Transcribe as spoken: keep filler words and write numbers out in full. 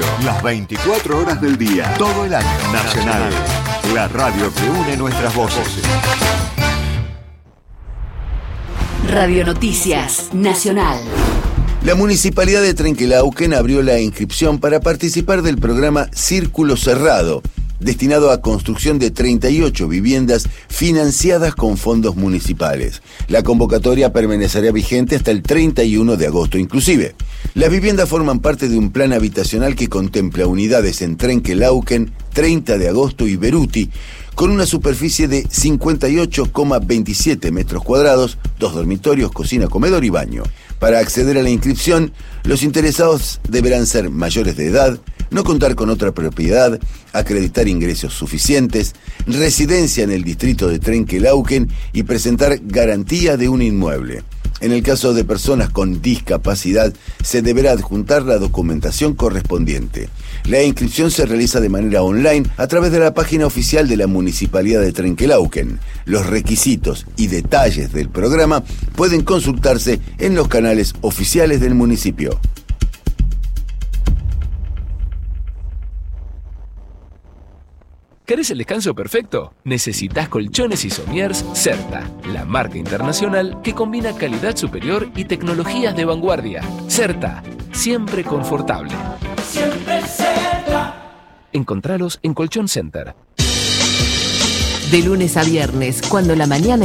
Las veinticuatro horas del día, todo el año. Nacional, la radio que une nuestras voces. Radio Noticias Nacional. La Municipalidad de Trenquelauquen abrió la inscripción para participar del programa Círculo Cerrado, destinado a construcción de treinta y ocho viviendas financiadas con fondos municipales. La convocatoria permanecerá vigente hasta el treinta y uno de agosto inclusive. Las viviendas forman parte de un plan habitacional que contempla unidades en Trenquelauquen, treinta de agosto y Beruti, con una superficie de cincuenta y ocho coma veintisiete metros cuadrados, dos dormitorios, cocina, comedor y baño. Para acceder a la inscripción, los interesados deberán ser mayores de edad, no contar con otra propiedad, acreditar ingresos suficientes, residencia en el distrito de Trenquelauquen y presentar garantía de un inmueble. En el caso de personas con discapacidad, se deberá adjuntar la documentación correspondiente. La inscripción se realiza de manera online a través de la página oficial de la Municipalidad de Trenquelauquen. Los requisitos y detalles del programa pueden consultarse en los canales oficiales del municipio. ¿Querés el descanso perfecto? Necesitas colchones y somiers Certa, la marca internacional que combina calidad superior y tecnologías de vanguardia. Certa, siempre confortable. Siempre Certa. Encontralos en Colchón Center. De lunes a viernes, cuando la mañana